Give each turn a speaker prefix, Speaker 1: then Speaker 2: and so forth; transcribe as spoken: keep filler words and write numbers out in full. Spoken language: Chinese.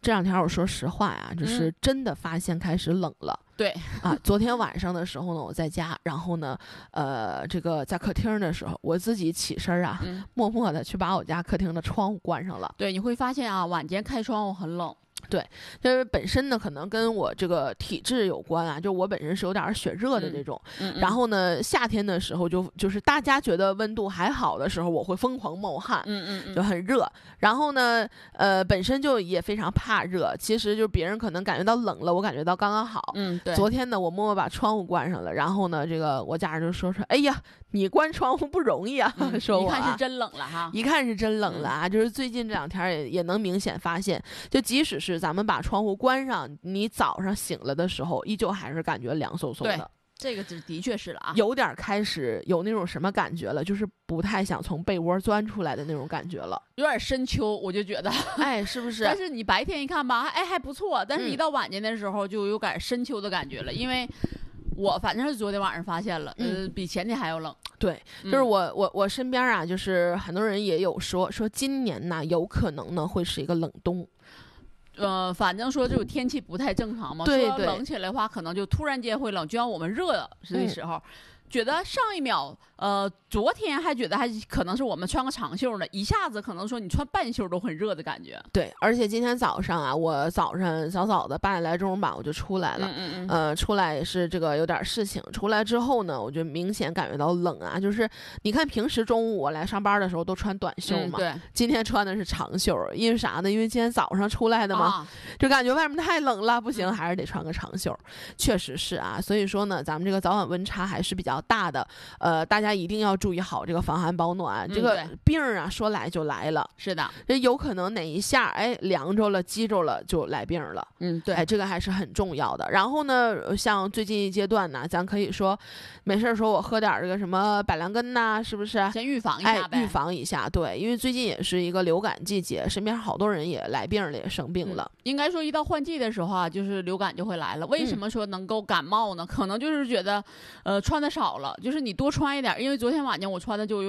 Speaker 1: 这两天我说实话呀，就是真的发现开始冷了。
Speaker 2: 嗯、对
Speaker 1: 啊，昨天晚上的时候呢，我在家，然后呢，呃，这个在客厅的时候，我自己起身啊，嗯、默默的去把我家客厅的窗户关上了。
Speaker 2: 对，你会发现啊，晚间开窗户很冷。
Speaker 1: 对，就是本身呢，可能跟我这个体质有关啊，就我本身是有点血热的这种。
Speaker 2: 嗯嗯、
Speaker 1: 然后呢，夏天的时候就就是大家觉得温度还好的时候，我会疯狂冒汗，
Speaker 2: 嗯嗯嗯，
Speaker 1: 就很热。然后呢，呃，本身就也非常怕热，其实就别人可能感觉到冷了，我感觉到刚刚好。
Speaker 2: 嗯，对。
Speaker 1: 昨天呢，我默默把窗户关上了，然后呢，这个我家人就说说，哎呀，你关窗户不容易啊，
Speaker 2: 嗯、
Speaker 1: 说我、
Speaker 2: 啊、一看是真冷了哈，
Speaker 1: 一看是真冷了啊，
Speaker 2: 嗯、
Speaker 1: 就是最近这两天也也能明显发现，就即使是咱们把窗户关上，你早上醒了的时候，依旧还是感觉凉飕飕的。
Speaker 2: 对，这个的的确是了啊，
Speaker 1: 有点开始有那种什么感觉了，就是不太想从被窝钻出来的那种感觉了，
Speaker 2: 有点深秋，我就觉得，
Speaker 1: 哎，是不是？
Speaker 2: 但是你白天一看吧，哎还不错，但是一到晚间的时候就有点深秋的感觉了，嗯、因为我反正是昨天晚上发现了，嗯、呃，比前天还要冷。
Speaker 1: 对，就是我、嗯、我我身边啊，就是很多人也有说说今年呢，有可能呢会是一个冷冬。
Speaker 2: 呃，反正说这种天气不太正常嘛，
Speaker 1: 对对，
Speaker 2: 说冷起来的话，可能就突然间会冷，就像我们热的时候。嗯，觉得上一秒，呃，昨天还觉得还可能是我们穿个长袖呢，一下子可能说你穿半袖都很热的感觉。
Speaker 1: 对，而且今天早上啊，我早上早早的八点来钟吧，我就出来了。
Speaker 2: 嗯嗯嗯。
Speaker 1: 呃，出来也是这个有点事情。出来之后呢，我就明显感觉到冷啊，就是你看平时中午我来上班的时候都穿短袖嘛，
Speaker 2: 嗯、对，
Speaker 1: 今天穿的是长袖，因为啥呢？因为今天早上出来的嘛，
Speaker 2: 啊、
Speaker 1: 就感觉外面太冷了，不行，还是得穿个长袖。确实是啊，所以说呢，咱们这个早晚温差还是比较大的。呃，大家一定要注意好这个防寒保暖。
Speaker 2: 嗯、
Speaker 1: 这个病啊，说来就来了。
Speaker 2: 是的，
Speaker 1: 这有可能哪一下，哎，凉着了、激着了，就来病了。
Speaker 2: 嗯，对，
Speaker 1: 哎，这个还是很重要的。然后呢，像最近一阶段呢，咱可以说，没事说我喝点这个什么百良根呐，是不是？
Speaker 2: 先预防一下呗。
Speaker 1: 哎，预防一下，对，因为最近也是一个流感季节，身边好多人也来病了，也生病了。
Speaker 2: 嗯、应该说，一到换季的时候啊，就是流感就会来了。为什么说能够感冒呢？嗯、可能就是觉得，呃，穿的少了，就是你多穿一点，因为昨天晚上我穿的就有。